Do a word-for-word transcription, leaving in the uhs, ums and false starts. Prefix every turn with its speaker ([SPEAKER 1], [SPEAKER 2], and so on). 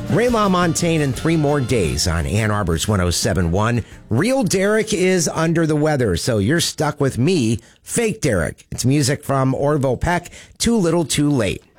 [SPEAKER 1] Ray LaMontagne in Three More Days on Ann Arbor's one oh seven point one. Real Derek is under the weather, so you're stuck with me, Fake Derek. It's music from Orville Peck, Too Little Too Late.